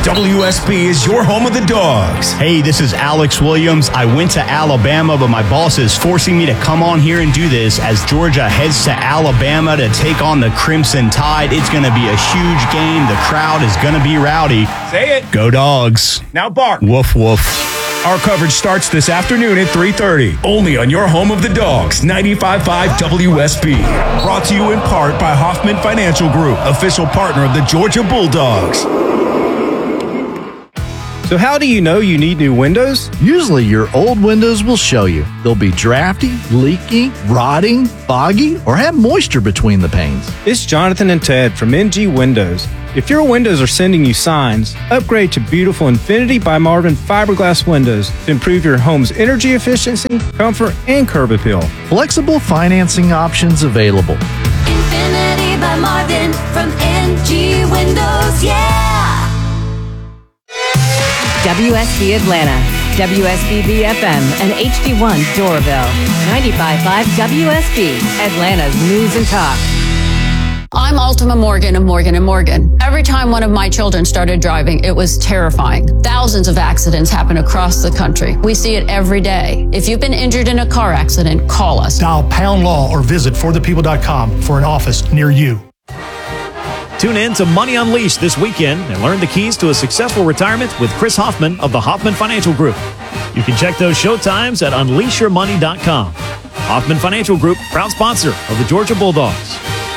WSB is your home of the Dogs. Hey, this is Alex Williams. I went to Alabama, but my boss is forcing me to come on here and do this as Georgia heads to Alabama to take on the Crimson Tide. It's going to be a huge game. The crowd is going to be rowdy. Say it. Go Dogs. Now bark. Woof, woof. Our coverage starts this afternoon at 3:30. Only on your home of the Dogs, 95.5 WSB. Brought to you in part by Hoffman Financial Group, official partner of the Georgia Bulldogs. So how do you know you need new windows? Usually your old windows will show you. They'll be drafty, leaky, rotting, foggy, or have moisture between the panes. It's Jonathan and Ted from NG Windows. If your windows are sending you signs, upgrade to beautiful Infinity by Marvin fiberglass windows to improve your home's energy efficiency, comfort, and curb appeal. Flexible financing options available. Infinity by Marvin from NG Windows, yeah! WSB Atlanta, WSBB FM, and HD1 Doraville. 95.5 WSB, Atlanta's News and Talk. I'm Ultima Morgan of Morgan & Morgan. Every time one of my children started driving, it was terrifying. Thousands of accidents happen across the country. We see it every day. If you've been injured in a car accident, call us. Dial Pound Law or visit forthepeople.com for an office near you. Tune in to Money Unleashed this weekend and learn the keys to a successful retirement with Chris Hoffman of the Hoffman Financial Group. You can check those show times at unleashyourmoney.com. Hoffman Financial Group, proud sponsor of the Georgia Bulldogs.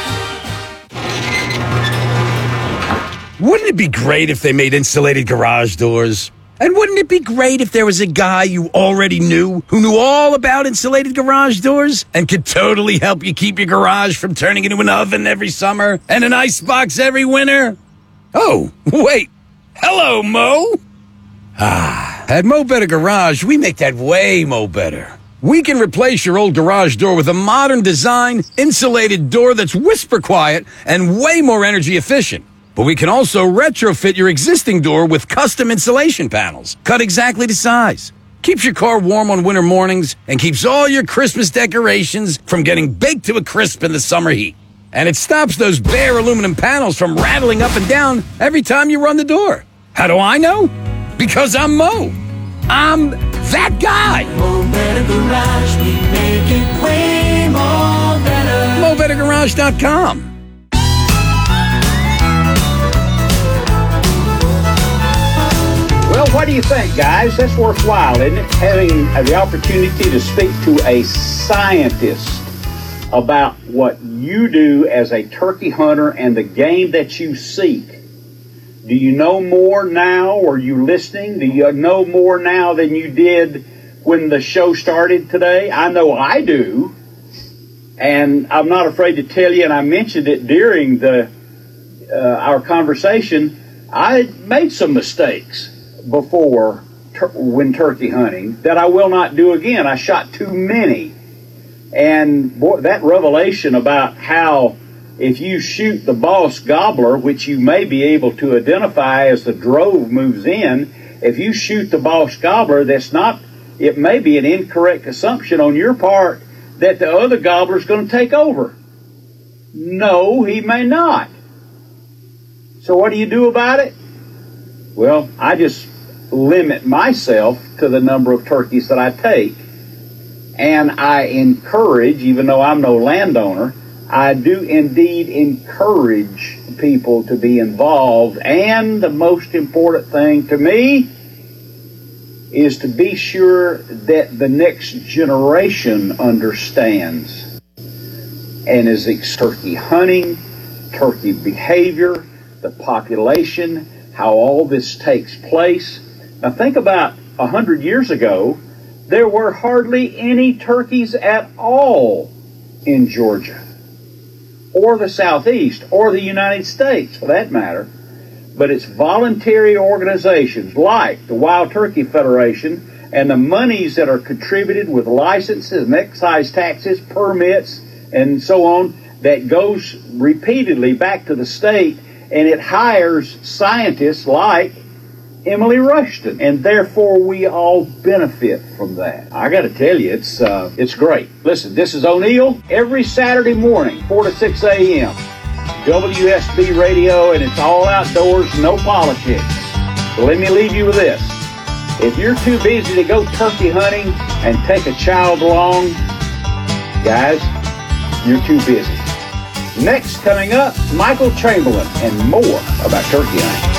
Wouldn't it be great if they made insulated garage doors? And wouldn't it be great if there was a guy you already knew who knew all about insulated garage doors and could totally help you keep your garage from turning into an oven every summer and an icebox every winter? Oh, wait. Hello, Mo. At Mo Better Garage, we make that way Mo Better. We can replace your old garage door with a modern design, insulated door that's whisper quiet and way more energy efficient. But we can also retrofit your existing door with custom insulation panels, cut exactly to size. Keeps your car warm on winter mornings and keeps all your Christmas decorations from getting baked to a crisp in the summer heat. And it stops those bare aluminum panels from rattling up and down every time you run the door. How do I know? Because I'm Mo. I'm that guy. Mo Better Garage, we make it way more better. MoBetterGarage.com. Well, what do you think, guys? That's worthwhile, isn't it? Having the opportunity to speak to a scientist about what you do as a turkey hunter and the game that you seek. Do you know more now? Are you listening? Do you know more now than you did when the show started today? I know I do. And I'm not afraid to tell you, and I mentioned it during our conversation, I made some mistakes before when turkey hunting that I will not do again. I shot too many. And boy, that revelation about how if you shoot the boss gobbler, which you may be able to identify as the drove moves in, if you shoot the boss gobbler, it may be an incorrect assumption on your part that the other gobbler is going to take over. No, he may not. So what do you do about it? Well, I just limit myself to the number of turkeys that I take. And I encourage, even though I'm no landowner, I do indeed encourage people to be involved. And the most important thing to me is to be sure that the next generation understands and is turkey hunting, turkey behavior, the population, how all this takes place. Now think about 100 years ago, there were hardly any turkeys at all in Georgia, or the Southeast, or the United States for that matter. But it's voluntary organizations like the Wild Turkey Federation and the monies that are contributed with licenses and excise taxes, permits, and so on, that goes repeatedly back to the state, and it hires scientists like Emily Rushton, and therefore we all benefit from that. I got to tell you, it's great. Listen, this is O'Neill every Saturday morning, 4 to 6 a.m. WSB Radio, and it's all outdoors, no politics. So let me leave you with this. If you're too busy to go turkey hunting and take a child along, guys, you're too busy. Next, coming up, Michael Chamberlain and more about turkey hunting.